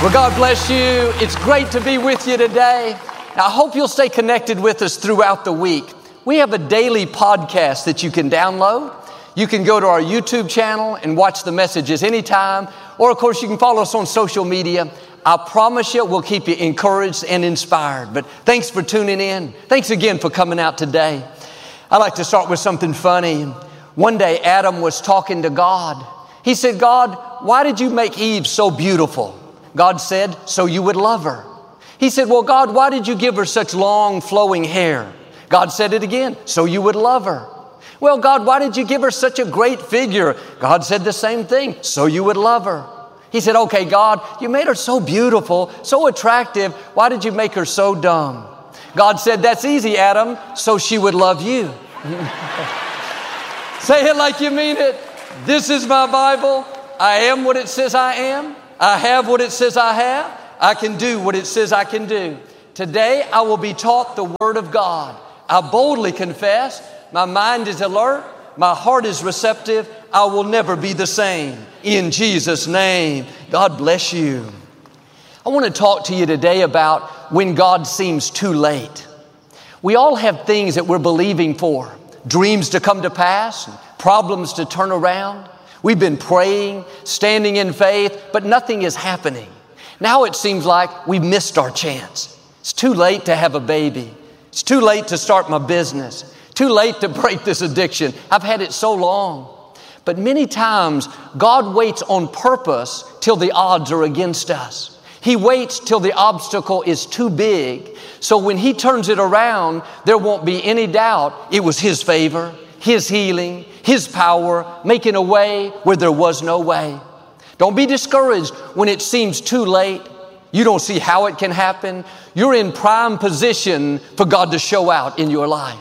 Well, God bless you. It's great to be with you today. Now, I hope you'll stay connected with us throughout the week. We have a daily podcast that you can download. You can go to our YouTube channel and watch the messages anytime. Or, of course, you can follow us on social media. I promise you we'll keep you encouraged and inspired. But thanks for tuning in. Thanks again for coming out today. I'd like to start with something funny. One day, Adam was talking to God. He said, God, why did you make Eve so beautiful? God said, so you would love her. He said, well, God, why did you give her such long flowing hair? God said it again, so you would love her. Well, God, why did you give her such a great figure? God said the same thing, so you would love her. He said, okay, God, you made her so beautiful, so attractive. Why did you make her so dumb? God said, that's easy, Adam, so she would love you. Say it like you mean it. This is my Bible. I am what it says I am. I have what it says I have. I can do what it says I can do. Today, I will be taught the Word of God. I boldly confess, my mind is alert, my heart is receptive. I will never be the same. In Jesus' name, God bless you. I want to talk to you today about when God seems too late. We all have things that we're believing for, dreams to come to pass, problems to turn around. We've been praying, standing in faith, but nothing is happening. Now it seems like we've missed our chance. It's too late to have a baby. It's too late to start my business. Too late to break this addiction. I've had it so long. But many times, God waits on purpose till the odds are against us. He waits till the obstacle is too big. So when He turns it around, there won't be any doubt it was His favor, His healing, His power, making a way where there was no way. Don't be discouraged when it seems too late. You don't see how it can happen. You're in prime position for God to show out in your life.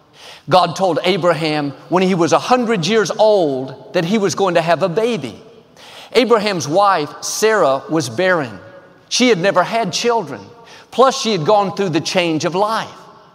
God told Abraham when he was 100 years old that he was going to have a baby. Abraham's wife, Sarah, was barren. She had never had children. Plus, she had gone through the change of life.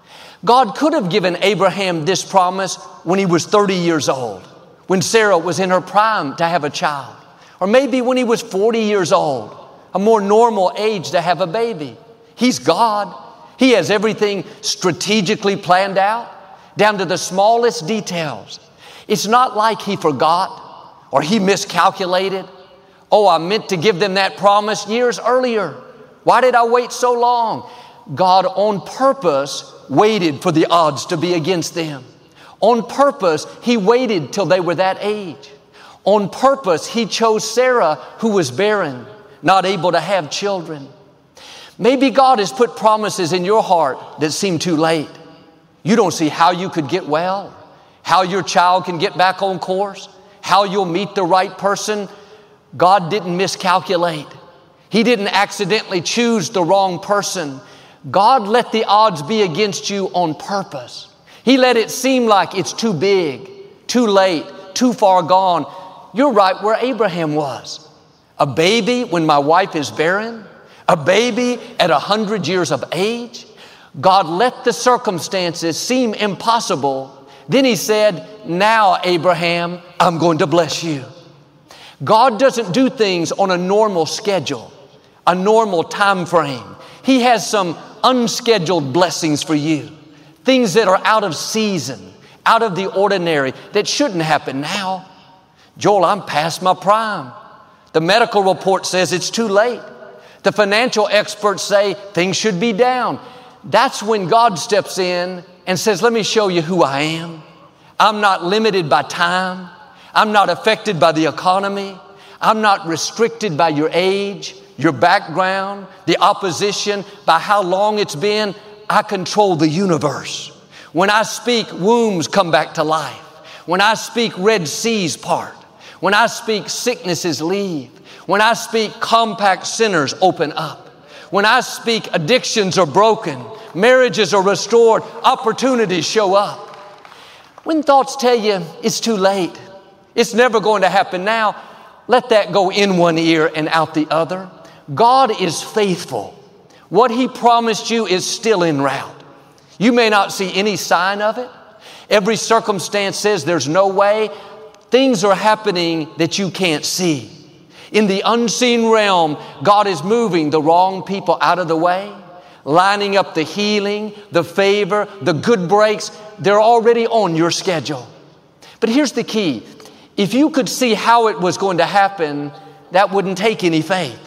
God could have given Abraham this promise when he was 30 years old, when Sarah was in her prime to have a child, or maybe when he was 40 years old, a more normal age to have a baby. He's God. He has everything strategically planned out, down to the smallest details. It's not like He forgot or He miscalculated. Oh, I meant to give them that promise years earlier. Why did I wait so long? God on purpose waited for the odds to be against them. On purpose, He waited till they were that age. On purpose, He chose Sarah, who was barren, not able to have children. Maybe God has put promises in your heart that seem too late. You don't see how you could get well, how your child can get back on course, how you'll meet the right person. God didn't miscalculate. He didn't accidentally choose the wrong person. God let the odds be against you on purpose. He let it seem like it's too big, too late, too far gone. You're right where Abraham was. A baby when my wife is barren, a baby at 100 years of age. God let the circumstances seem impossible. Then He said, now, Abraham, I'm going to bless you. God doesn't do things on a normal schedule, a normal time frame. He has some unscheduled blessings for you, things that are out of season, out of the ordinary, that shouldn't happen now. Joel, I'm past my prime. The medical report says it's too late. The financial experts say things should be down. That's when God steps in and says, let me show you who I am. I'm not limited by time. I'm not affected by the economy. I'm not restricted by your age, your background, the opposition, by how long it's been. I control the universe. When I speak, wombs come back to life. When I speak, Red Seas part. When I speak, sicknesses leave. When I speak, compact centers open up. When I speak, addictions are broken, marriages are restored, opportunities show up. When thoughts tell you it's too late, it's never going to happen now, let that go in one ear and out the other. God is faithful. What He promised you is still en route. You may not see any sign of it. Every circumstance says there's no way. Things are happening that you can't see. In the unseen realm, God is moving the wrong people out of the way, lining up the healing, the favor, the good breaks. They're already on your schedule. But here's the key. If you could see how it was going to happen, that wouldn't take any faith.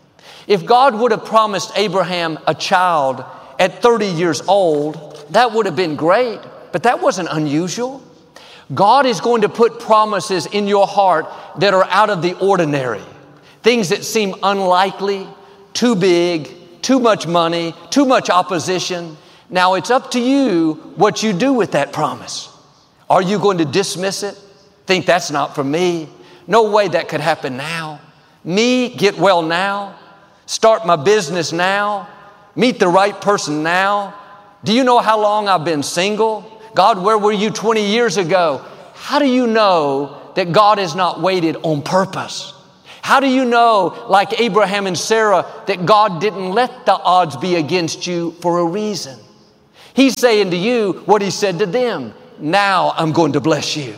If God would have promised Abraham a child at 30 years old, that would have been great, but that wasn't unusual. God is going to put promises in your heart that are out of the ordinary. Things that seem unlikely, too big, too much money, too much opposition. Now it's up to you what you do with that promise. Are you going to dismiss it? Think that's not for me? No way that could happen now. Me, get well now. Start my business now. Meet the right person now. Do you know how long I've been single? God, where were you 20 years ago? How do you know that God has not waited on purpose? How do you know, like Abraham and Sarah, that God didn't let the odds be against you for a reason? He's saying to you what He said to them. Now I'm going to bless you.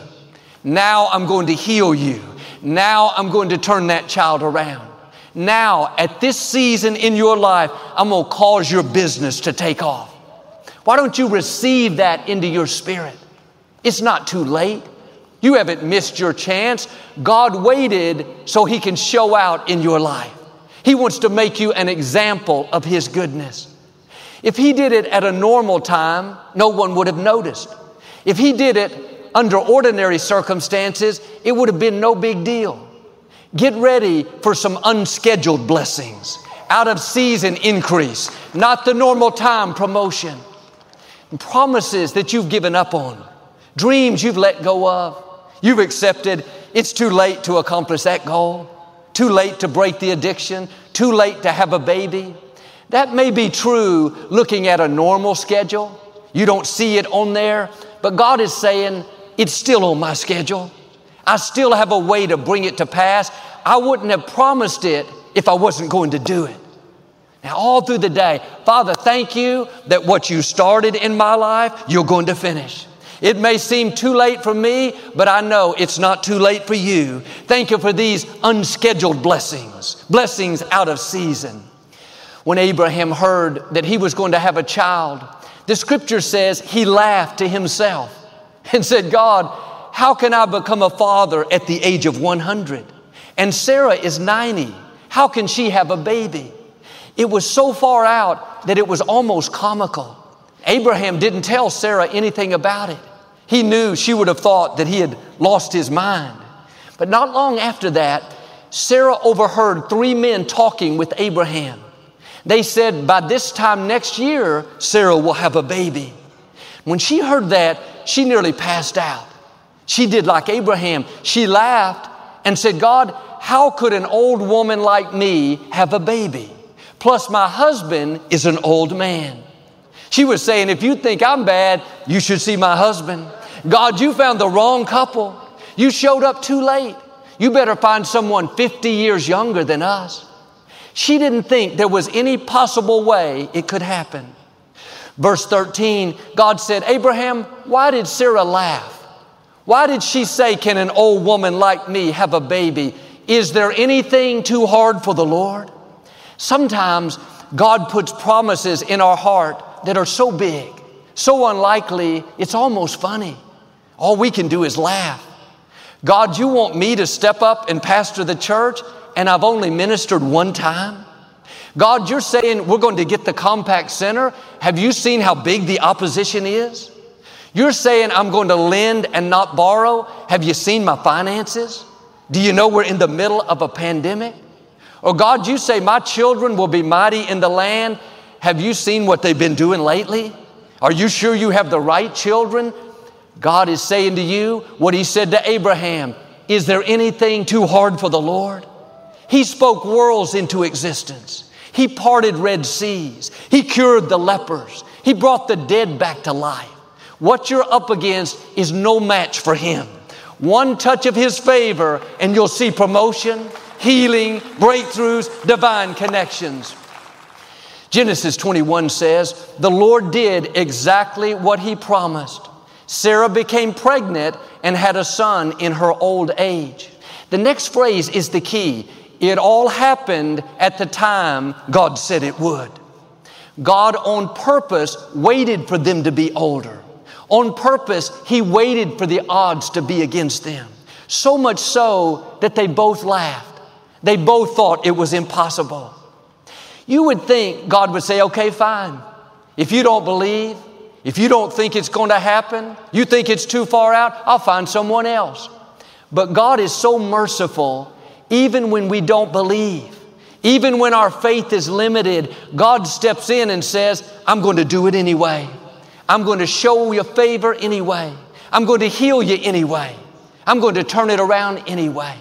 Now I'm going to heal you. Now I'm going to turn that child around. Now, at this season in your life, I'm going to cause your business to take off. Why don't you receive that into your spirit? It's not too late. You haven't missed your chance. God waited so He can show out in your life. He wants to make you an example of His goodness. If He did it at a normal time, no one would have noticed. If He did it under ordinary circumstances, it would have been no big deal. Get ready for some unscheduled blessings, out of season increase, not the normal time promotion. And promises that you've given up on, dreams you've let go of. You've accepted it's too late to accomplish that goal, too late to break the addiction, too late to have a baby. That may be true looking at a normal schedule. You don't see it on there, but God is saying it's still on my schedule. I still have a way to bring it to pass. I wouldn't have promised it if I wasn't going to do it. Now, all through the day, Father, thank you that what you started in my life, you're going to finish. It may seem too late for me, but I know it's not too late for you. Thank you for these unscheduled blessings, blessings out of season. When Abraham heard that he was going to have a child, the scripture says he laughed to himself and said, God, how can I become a father at the age of 100? And Sarah is 90. How can she have a baby? It was so far out that it was almost comical. Abraham didn't tell Sarah anything about it. He knew she would have thought that he had lost his mind. But not long after that, Sarah overheard 3 men talking with Abraham. They said, by this time next year, Sarah will have a baby. When she heard that, she nearly passed out. She did like Abraham. She laughed and said, God, how could an old woman like me have a baby? Plus, my husband is an old man. She was saying, if you think I'm bad, you should see my husband. God, you found the wrong couple. You showed up too late. You better find someone 50 years younger than us. She didn't think there was any possible way it could happen. Verse 13, God said, Abraham, why did Sarah laugh? Why did she say, can an old woman like me have a baby? Is there anything too hard for the Lord? Sometimes God puts promises in our heart that are so big, so unlikely, it's almost funny. All we can do is laugh. God, you want me to step up and pastor the church, and I've only ministered one time? God, you're saying we're going to get the Compaq Center. Have you seen how big the opposition is? You're saying I'm going to lend and not borrow. Have you seen my finances? Do you know we're in the middle of a pandemic? Or God, you say my children will be mighty in the land. Have you seen what they've been doing lately? Are you sure you have the right children? God is saying to you what He said to Abraham. Is there anything too hard for the Lord? He spoke worlds into existence. He parted Red Seas. He cured the lepers. He brought the dead back to life. What you're up against is no match for Him. One touch of His favor and you'll see promotion, healing, breakthroughs, divine connections. Genesis 21 says, the Lord did exactly what He promised. Sarah became pregnant and had a son in her old age. The next phrase is the key. It all happened at the time God said it would. God on purpose waited for them to be older. On purpose, He waited for the odds to be against them. So much so that they both laughed. They both thought it was impossible. You would think God would say, okay, fine. If you don't believe, if you don't think it's going to happen, you think it's too far out, I'll find someone else. But God is so merciful, even when we don't believe, even when our faith is limited, God steps in and says, I'm going to do it anyway. I'm going to show you favor anyway. I'm going to heal you anyway. I'm going to turn it around anyway.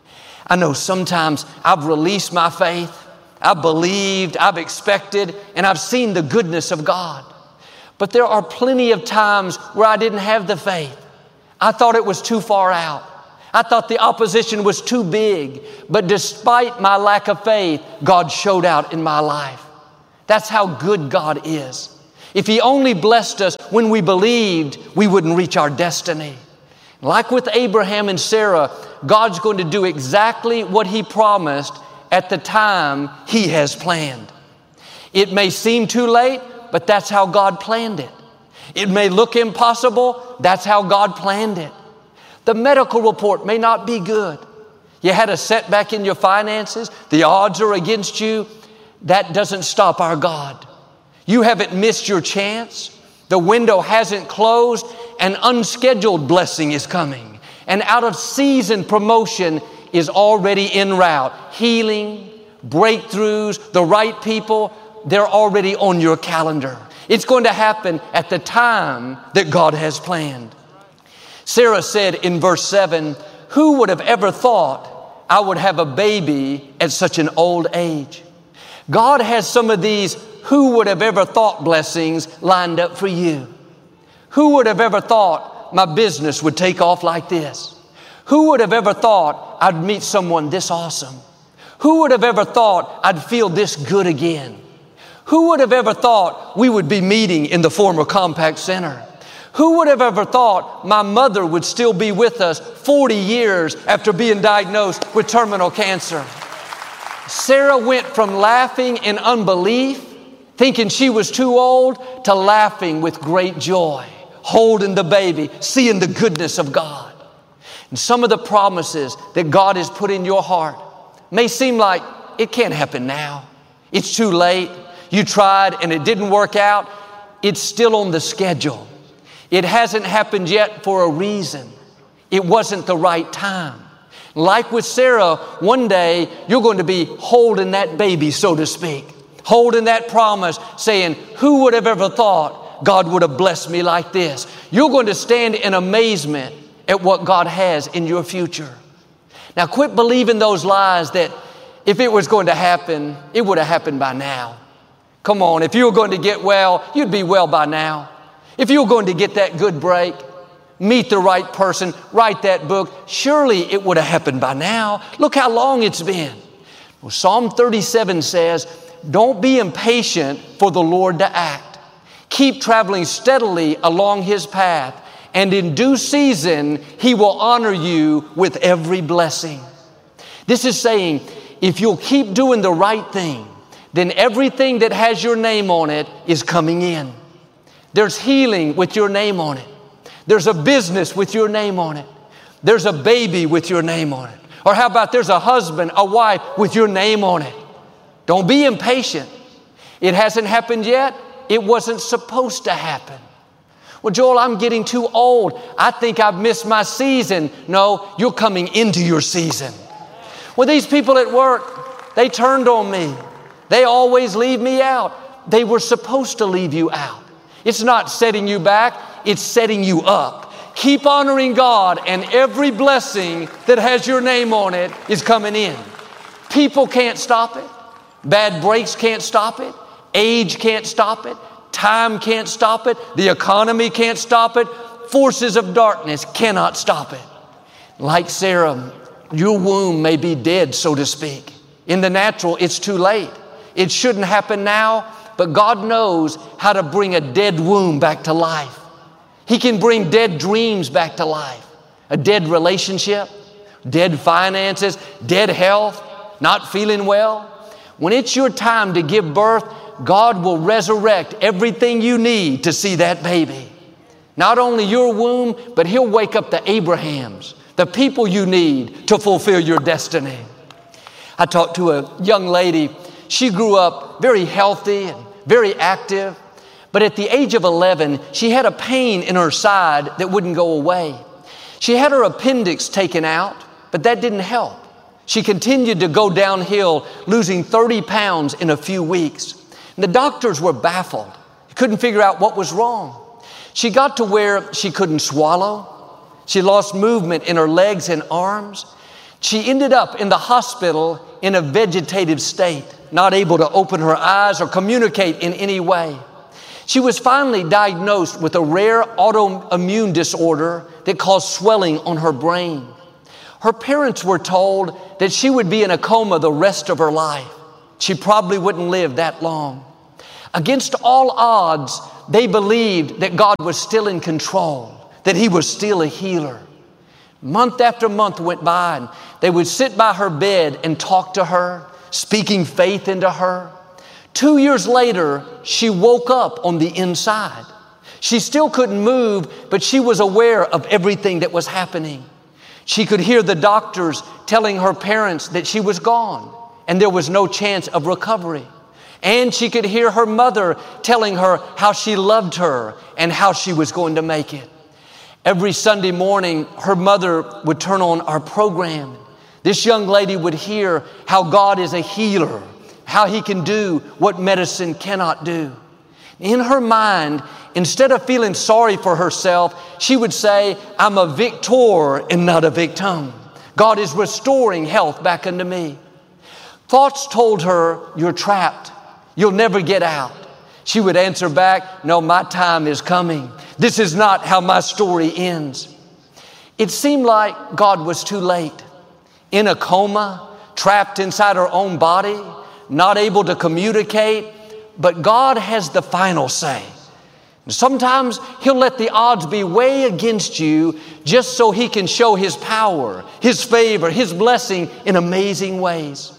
I know sometimes I've released my faith. I've believed, I've expected, and I've seen the goodness of God. But there are plenty of times where I didn't have the faith. I thought it was too far out. I thought the opposition was too big. But despite my lack of faith, God showed out in my life. That's how good God is. If He only blessed us when we believed, we wouldn't reach our destiny. Like with Abraham and Sarah, God's going to do exactly what He promised at the time He has planned. It may seem too late, but that's how God planned it. It may look impossible, that's how God planned it. The medical report may not be good. You had a setback in your finances, the odds are against you. That doesn't stop our God. You haven't missed your chance. The window hasn't closed. An unscheduled blessing is coming. An out of season promotion is already en route. Healing, breakthroughs, the right people, they're already on your calendar. It's going to happen at the time that God has planned. Sarah said in verse 7, who would have ever thought I would have a baby at such an old age? God has some of these who would have ever thought blessings lined up for you. Who would have ever thought my business would take off like this? Who would have ever thought I'd meet someone this awesome? Who would have ever thought I'd feel this good again? Who would have ever thought we would be meeting in the former Compaq Center? Who would have ever thought my mother would still be with us 40 years after being diagnosed with terminal cancer? Sarah went from laughing in unbelief, thinking she was too old, to laughing with great joy, holding the baby, seeing the goodness of God. And some of the promises that God has put in your heart may seem like it can't happen now. It's too late. You tried and it didn't work out. It's still on the schedule. It hasn't happened yet for a reason. It wasn't the right time. Like with Sarah, one day you're going to be holding that baby, so to speak, holding that promise, saying, who would have ever thought God would have blessed me like this? You're going to stand in amazement at what God has in your future. Now quit believing those lies that if it was going to happen, it would have happened by now. Come on, if you were going to get well, you'd be well by now. If you were going to get that good break, meet the right person, write that book, surely it would have happened by now. Look how long it's been. Well, Psalm 37 says, don't be impatient for the Lord to act. Keep traveling steadily along His path, and in due season, He will honor you with every blessing. This is saying, if you'll keep doing the right thing, then everything that has your name on it is coming in. There's healing with your name on it. There's a business with your name on it. There's a baby with your name on it. Or how about there's a husband, a wife with your name on it? Don't be impatient. It hasn't happened yet. It wasn't supposed to happen. Well, Joel, I'm getting too old. I think I've missed my season. No, you're coming into your season. Well, these people at work, they turned on me. They always leave me out. They were supposed to leave you out. It's not setting you back, it's setting you up. Keep honoring God, and every blessing that has your name on it is coming in. People can't stop it. Bad breaks can't stop it. Age can't stop it. Time can't stop it. The economy can't stop it. Forces of darkness cannot stop it. Like Sarah, your womb may be dead, so to speak. In the natural, it's too late. It shouldn't happen now, but God knows how to bring a dead womb back to life. He can bring dead dreams back to life. A dead relationship, dead finances, dead health. not feeling well, when it's your time to give birth, God will resurrect everything you need to see that baby. Not only your womb, but He'll wake up the Abrahams, the people you need to fulfill your destiny. I talked to a young lady. She grew up very healthy and very active, but at the age of 11, she had a pain in her side that wouldn't go away. She had her appendix taken out, but that didn't help. She continued to go downhill, losing 30 pounds in a few weeks. And the doctors were baffled. They couldn't figure out what was wrong. She got to where she couldn't swallow. She lost movement in her legs and arms. She ended up in the hospital in a vegetative state, not able to open her eyes or communicate in any way. She was finally diagnosed with a rare autoimmune disorder that caused swelling on her brain. Her parents were told that she would be in a coma the rest of her life. She probably wouldn't live that long. Against all odds, they believed that God was still in control, that He was still a healer. Month after month went by, and they would sit by her bed and talk to her, speaking faith into her. 2 years later, she woke up on the inside. She still couldn't move, but she was aware of everything that was happening. She could hear the doctors telling her parents that she was gone and there was no chance of recovery. And she could hear her mother telling her how she loved her and how she was going to make it. Every Sunday morning, her mother would turn on our program. This young lady would hear how God is a healer, how He can do what medicine cannot do. In her mind, instead of feeling sorry for herself, she would say, I'm a victor and not a victim. God is restoring health back into me. Thoughts told her, you're trapped. You'll never get out. She would answer back, no, my time is coming. This is not how my story ends. It seemed like God was too late. In a coma, trapped inside her own body, not able to communicate, but God has the final say. Sometimes He'll let the odds be way against you just so He can show His power, His favor, His blessing in amazing ways.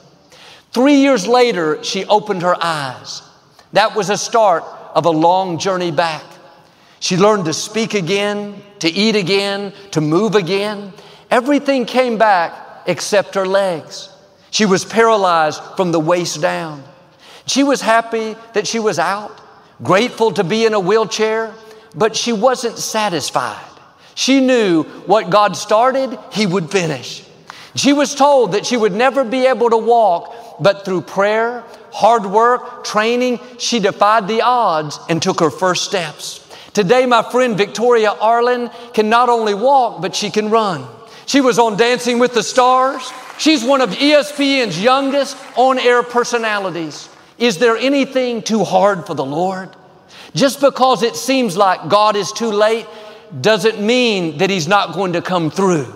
3 years later, she opened her eyes. That was a start of a long journey back. She learned to speak again, to eat again, to move again. Everything came back except her legs. She was paralyzed from the waist down. She was happy that she was out, grateful to be in a wheelchair, but she wasn't satisfied. She knew what God started, He would finish. She was told that she would never be able to walk, but through prayer, hard work, training, she defied the odds and took her first steps. Today, my friend Victoria Arlen can not only walk, but she can run. She was on Dancing with the Stars. She's one of ESPN's youngest on-air personalities. Is there anything too hard for the Lord? Just because it seems like God is too late doesn't mean that He's not going to come through.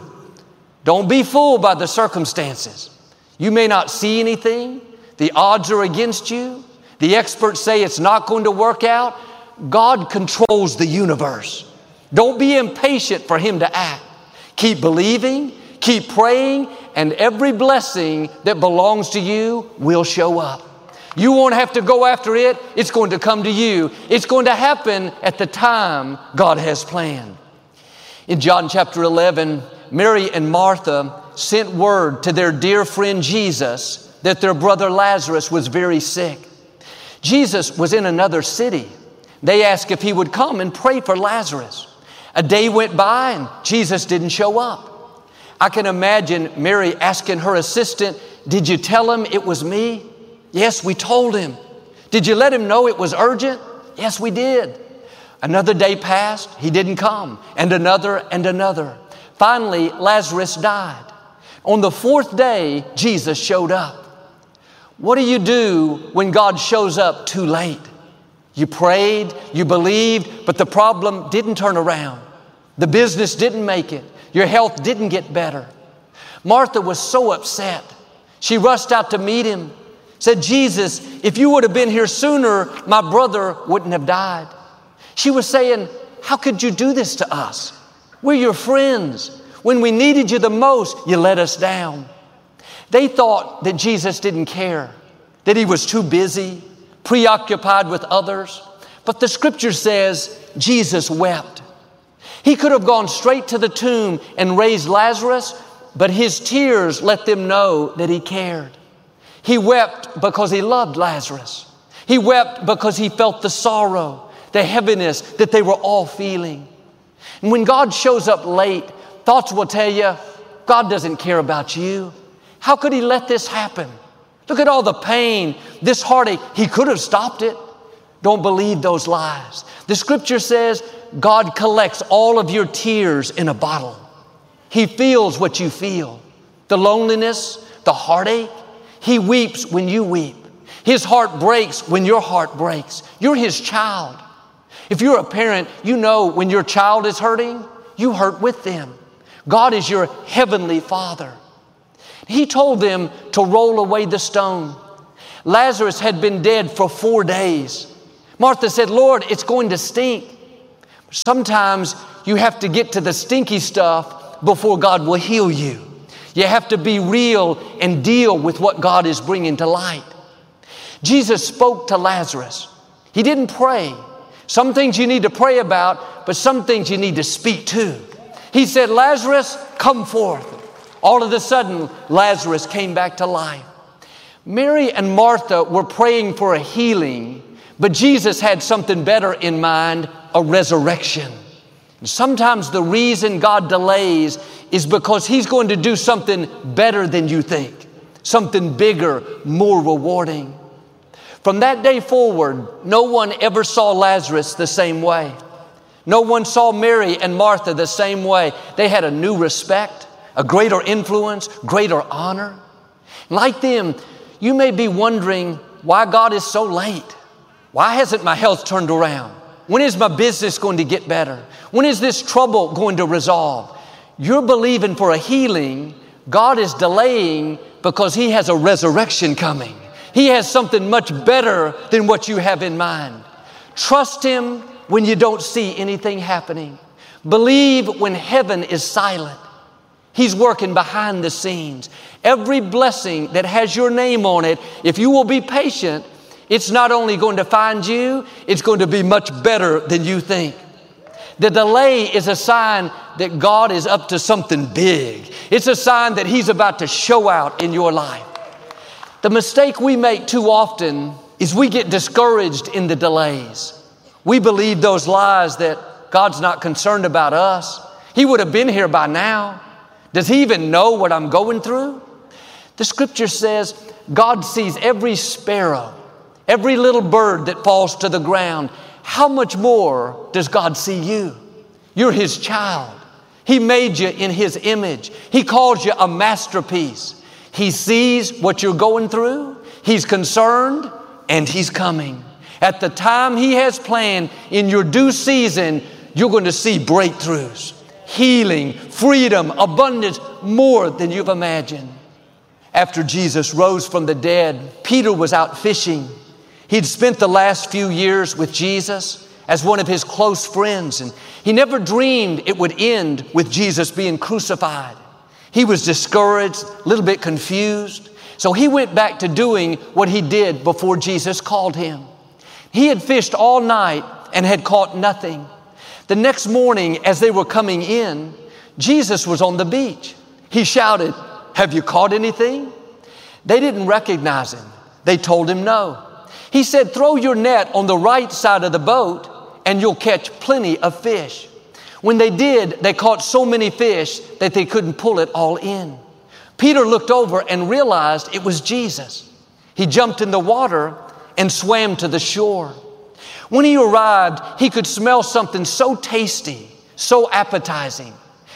Don't be fooled by the circumstances. You may not see anything. The odds are against you. The experts say it's not going to work out. God controls the universe. Don't be impatient for Him to act. Keep believing, keep praying, and every blessing that belongs to you will show up. You won't have to go after it. It's going to come to you. It's going to happen at the time God has planned. In John chapter 11, Mary and Martha sent word to their dear friend Jesus that their brother Lazarus was very sick. Jesus was in another city. They asked if He would come and pray for Lazarus. A day went by and Jesus didn't show up. I can imagine Mary asking her assistant, did you tell him it was me? Yes, we told him. Did you let him know it was urgent? Yes, we did. Another day passed. He didn't come. And another and another. Finally, Lazarus died. On the fourth day, Jesus showed up. What do you do when God shows up too late? You prayed, you believed, but the problem didn't turn around. The business didn't make it. Your health didn't get better. Martha was so upset. She rushed out to meet Him. Said, Jesus, if you would have been here sooner, my brother wouldn't have died. She was saying, how could you do this to us? We're your friends. When we needed you the most, you let us down. They thought that Jesus didn't care, that he was too busy, preoccupied with others. But the scripture says Jesus wept. He could have gone straight to the tomb and raised Lazarus, but his tears let them know that he cared. He wept because he loved Lazarus. He wept because he felt the sorrow, the heaviness that they were all feeling. And when God shows up late, thoughts will tell you, God doesn't care about you. How could he let this happen? Look at all the pain, this heartache. He could have stopped it. Don't believe those lies. The scripture says God collects all of your tears in a bottle. He feels what you feel. The loneliness, the heartache. He weeps when you weep. His heart breaks when your heart breaks. You're his child. If you're a parent, you know when your child is hurting, you hurt with them. God is your heavenly Father. He told them to roll away the stone. Lazarus had been dead for 4 days. Martha said, Lord, it's going to stink. Sometimes you have to get to the stinky stuff before God will heal you. You have to be real and deal with what God is bringing to light. Jesus spoke to Lazarus. He didn't pray. Some things you need to pray about, but some things you need to speak to. He said, Lazarus, come forth. All of a sudden, Lazarus came back to life. Mary and Martha were praying for a healing, but Jesus had something better in mind, a resurrection. And sometimes the reason God delays is because he's going to do something better than you think, something bigger, more rewarding. From that day forward, no one ever saw Lazarus the same way. No one saw Mary and Martha the same way. They had a new respect, a greater influence, greater honor. Like them, you may be wondering why God is so late. Why hasn't my health turned around? When is my business going to get better? When is this trouble going to resolve? You're believing for a healing. God is delaying because he has a resurrection coming. He has something much better than what you have in mind. Trust him when you don't see anything happening. Believe when heaven is silent. He's working behind the scenes. Every blessing that has your name on it, if you will be patient, it's not only going to find you, it's going to be much better than you think. The delay is a sign that God is up to something big. It's a sign that he's about to show out in your life. The mistake we make too often is we get discouraged in the delays. We believe those lies that God's not concerned about us. He would have been here by now. Does he even know what I'm going through? The scripture says God sees every sparrow, every little bird that falls to the ground. How much more does God see you? You're his child. He made you in his image. He calls you a masterpiece. He sees what you're going through. He's concerned and he's coming. At the time he has planned, in your due season, you're going to see breakthroughs, healing, freedom, abundance, more than you've imagined. After Jesus rose from the dead, Peter was out fishing. He'd spent the last few years with Jesus as one of his close friends, and he never dreamed it would end with Jesus being crucified. He was discouraged, a little bit confused, so he went back to doing what he did before Jesus called him. He had fished all night and had caught nothing. The next morning, as they were coming in, Jesus was on the beach. He shouted, "Have you caught anything?" They didn't recognize him. They told him no. He said, "Throw your net on the right side of the boat and you'll catch plenty of fish." When they did, they caught so many fish that they couldn't pull it all in. Peter looked over and realized it was Jesus. He jumped in the water and swam to the shore. When he arrived, he could smell something so tasty, so appetizing.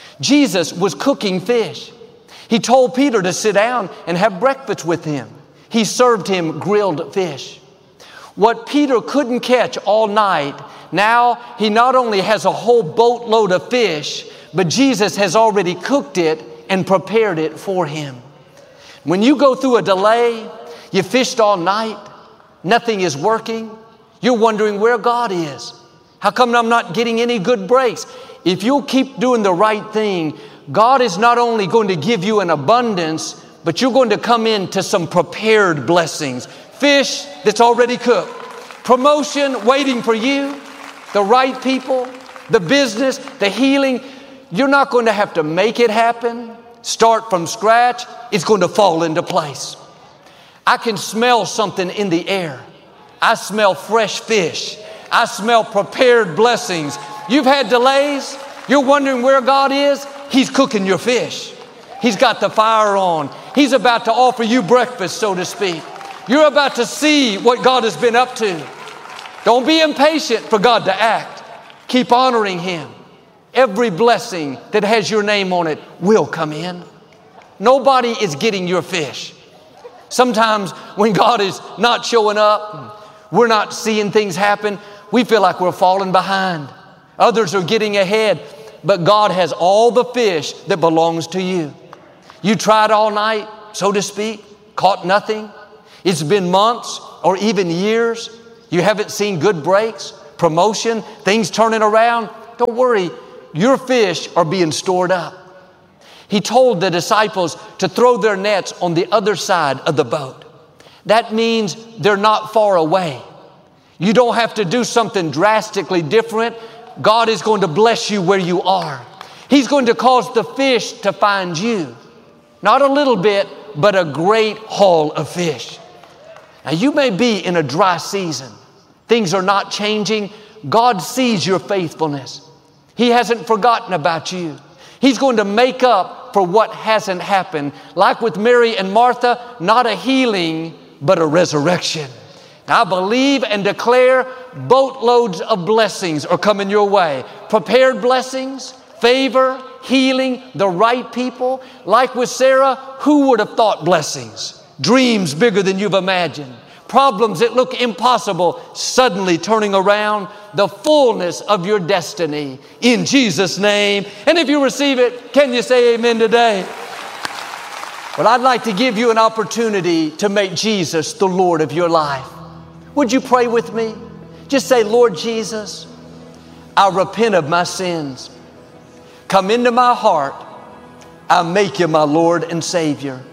Jesus was cooking fish. He told Peter to sit down and have breakfast with him. He served him grilled fish. What Peter couldn't catch all night, now he not only has a whole boatload of fish, but Jesus has already cooked it and prepared it for him. When you go through a delay, you fished all night, nothing is working, you're wondering where God is. How come I'm not getting any good breaks? If you'll keep doing the right thing, God is not only going to give you an abundance, but you're going to come into some prepared blessings. Fish that's already cooked. Promotion waiting for you. The right people. The business. The healing. You're not going to have to make it happen. Start from scratch. It's going to fall into place. I can smell something in the air. I smell fresh fish. I smell prepared blessings. You've had delays. You're wondering where God is. He's cooking your fish. He's got the fire on. He's about to offer you breakfast, so to speak. You're about to see what God has been up to. Don't be impatient for God to act. Keep honoring Him. Every blessing that has your name on it will come in. Nobody is getting your fish. Sometimes when God is not showing up, we're not seeing things happen, we feel like we're falling behind. Others are getting ahead, but God has all the fish that belongs to you. You tried all night, so to speak, caught nothing. It's been months or even years. You haven't seen good breaks, promotion, things turning around. Don't worry, your fish are being stored up. He told the disciples to throw their nets on the other side of the boat. That means they're not far away. You don't have to do something drastically different. God is going to bless you where you are. He's going to cause the fish to find you. Not a little bit, but a great haul of fish. Now you may be in a dry season. Things are not changing. God sees your faithfulness. He hasn't forgotten about you. He's going to make up for what hasn't happened. Like with Mary and Martha, not a healing, but a resurrection. I believe and declare boatloads of blessings are coming your way. Prepared blessings, favor, healing, the right people. Like with Sarah, who would have thought blessings? Dreams bigger than you've imagined. Problems that look impossible suddenly turning around. The fullness of your destiny in Jesus' name. And if you receive it, can you say amen today? Well, I'd like to give you an opportunity to make Jesus the Lord of your life. Would you pray with me? Just say, Lord Jesus, I repent of my sins. Come into my heart. I make you my Lord and Savior.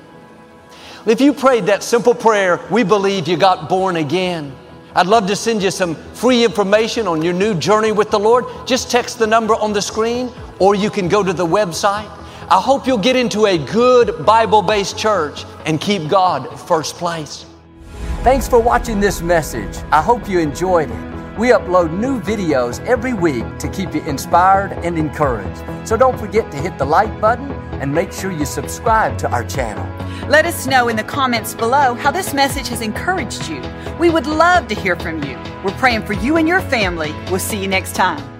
If you prayed that simple prayer, we believe you got born again. I'd love to send you some free information on your new journey with the Lord. Just text the number on the screen, or you can go to the website. I hope you'll get into a good Bible-based church and keep God first place. Thanks for watching this message. I hope you enjoyed it. We upload new videos every week to keep you inspired and encouraged. So don't forget to hit the like button and make sure you subscribe to our channel. Let us know in the comments below how this message has encouraged you. We would love to hear from you. We're praying for you and your family. We'll see you next time.